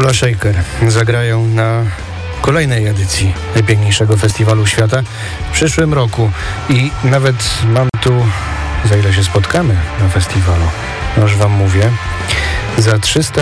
Kula Shaker zagrają na kolejnej edycji najpiękniejszego festiwalu świata w przyszłym roku i nawet mam tu, za ile się spotkamy na festiwalu, już wam mówię, za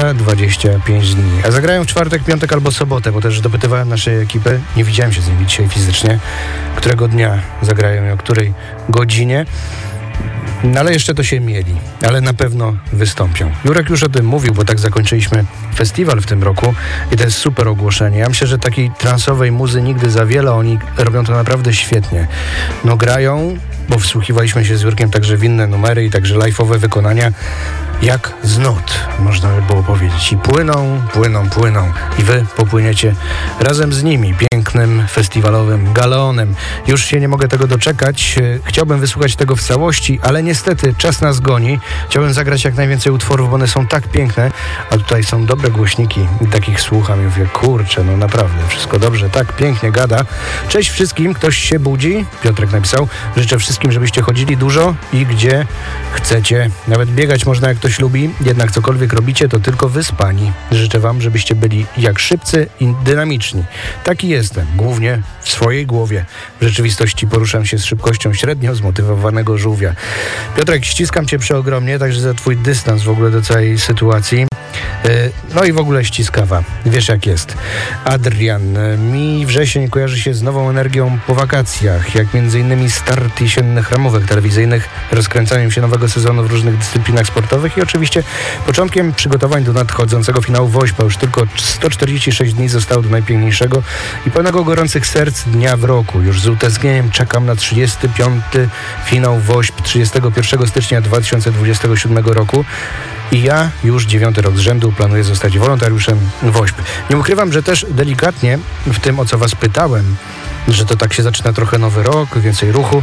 325 dni. A zagrają w czwartek, piątek albo sobotę, bo też dopytywałem naszej ekipy, nie widziałem się z nimi dzisiaj fizycznie, którego dnia zagrają i o której godzinie. No ale jeszcze to się mieli, ale na pewno wystąpią. Jurek już o tym mówił, bo tak zakończyliśmy festiwal w tym roku i to jest super ogłoszenie. Ja myślę, że takiej transowej muzy nigdy za wiele, oni robią to naprawdę świetnie. No grają, bo wsłuchiwaliśmy się z Jurkiem także w inne numery i także live'owe wykonania, jak z nut, można by było powiedzieć. I płyną i wy popłyniecie razem z nimi pięknym festiwalowym galeonem. Już się nie mogę tego doczekać. Chciałbym wysłuchać tego w całości, ale niestety czas nas goni. Chciałbym zagrać jak najwięcej utworów, bo one są tak piękne, a tutaj są dobre głośniki i takich słucham i mówię, kurczę, no naprawdę, wszystko dobrze, tak pięknie gada. Cześć wszystkim, ktoś się budzi? Piotrek napisał, życzę wszystkim, żebyście chodzili dużo i gdzie chcecie. Nawet biegać można, jak ktoś lubi, jednak cokolwiek robicie, to tylko wyspani. Życzę wam, żebyście byli jak szybcy i dynamiczni. Taki jestem, głównie w swojej głowie. W rzeczywistości poruszam się z szybkością średnio zmotywowanego żółwia. Piotrek, ściskam cię przeogromnie, także za twój dystans w ogóle do całej sytuacji. No i w ogóle ściskawa. Wiesz jak jest. Adrian, mi wrzesień kojarzy się z nową energią po wakacjach, jak między innymi start jesiennych ramówek telewizyjnych, rozkręcaniem się nowego sezonu w różnych dyscyplinach sportowych i oczywiście początkiem przygotowań do nadchodzącego finału WOŚP. Już tylko 146 dni zostało do najpiękniejszego i pełnego gorących serc dnia w roku. Już z utęsknieniem czekam na 35. finał WOŚP 31 stycznia 2027 roku. I ja już 9. rok z rzędu planuję zostać wolontariuszem WOŚP. Nie ukrywam, że też delikatnie w tym, o co was pytałem, że to tak się zaczyna trochę nowy rok, więcej ruchu.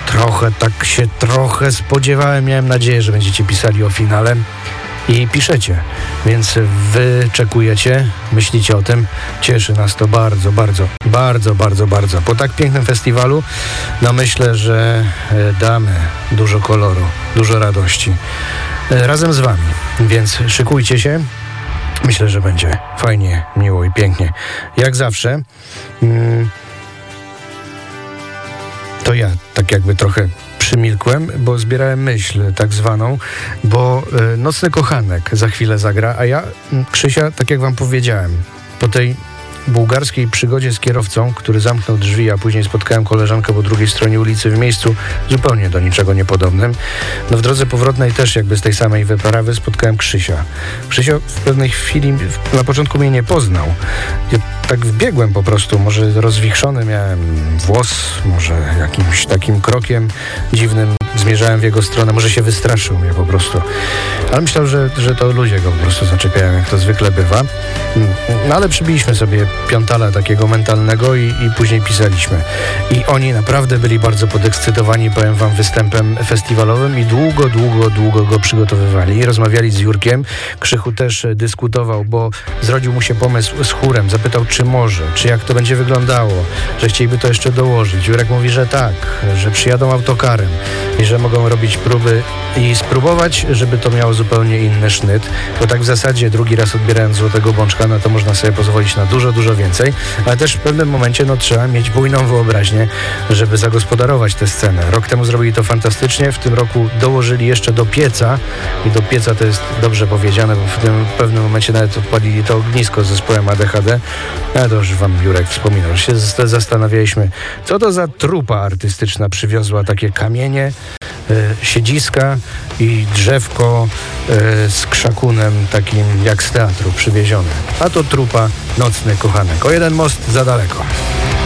Trochę spodziewałem, miałem nadzieję, że będziecie pisali o finale i piszecie, więc wyczekujecie, myślicie o tym. Cieszy nas to bardzo. Po tak pięknym festiwalu, no myślę, że damy dużo koloru, dużo radości razem z wami, więc szykujcie się. Myślę, że będzie fajnie, miło i pięknie. Jak zawsze to ja tak jakby trochę przymilkłem, bo zbierałem myśl tak zwaną, bo Nocny Kochanek za chwilę zagra, a ja, Krzysia, tak jak wam powiedziałem, po tej bułgarskiej przygodzie z kierowcą, który zamknął drzwi, a później spotkałem koleżankę po drugiej stronie ulicy w miejscu zupełnie do niczego niepodobnym. No w drodze powrotnej też jakby z tej samej wyprawy spotkałem Krzysia. Krzysio w pewnej chwili, na początku mnie nie poznał. Ja tak wbiegłem po prostu, może rozwichrzony miałem włos, może jakimś takim krokiem dziwnym zmierzałem w jego stronę, może się wystraszył mnie po prostu. Ale myślał, że to ludzie go po prostu zaczepiają, jak to zwykle bywa. No ale przybiliśmy sobie piątala takiego mentalnego i później pisaliśmy. I oni naprawdę byli bardzo podekscytowani, powiem wam, występem festiwalowym i długo go przygotowywali. I rozmawiali z Jurkiem. Krzychu też dyskutował, bo zrodził mu się pomysł z chórem. Zapytał, czy może, czy jak to będzie wyglądało, że chcieliby to jeszcze dołożyć. Jurek mówi, że tak, że przyjadą autokarem i że mogą robić próby i spróbować, żeby to miało zupełnie inny sznyt, bo tak w zasadzie drugi raz odbierając Złotego Bączka, no to można sobie pozwolić na dużo więcej, ale też w pewnym momencie no trzeba mieć bujną wyobraźnię, żeby zagospodarować tę scenę. Rok temu zrobili to fantastycznie, w tym roku dołożyli jeszcze do pieca i do pieca to jest dobrze powiedziane, bo w tym pewnym momencie nawet odpalili to ognisko z zespołem ADHD, ale to już wam Jurek wspominał, że się zastanawialiśmy, co to za trupa artystyczna przywiozła takie kamienie, siedziska i drzewko z krzakunem takim jak z teatru przywiezione. A to trupa Nocny Kochanek. O jeden most za daleko.